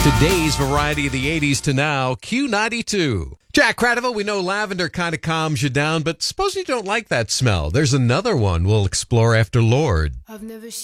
Today's variety of the 80s to now, Q92. Jack Cradiville, we know lavender kind of calms you down, but suppose you don't like that smell. There's another one we'll explore after Lord. I've never